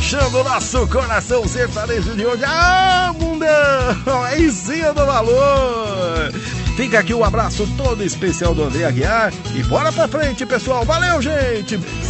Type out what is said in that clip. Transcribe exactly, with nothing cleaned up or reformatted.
fechando o nosso coração sertanejo de hoje. Ah, mundão! Aí sim eu dou valor! Fica aqui o um abraço todo especial do André Aguiar e bora pra frente, pessoal! Valeu, gente!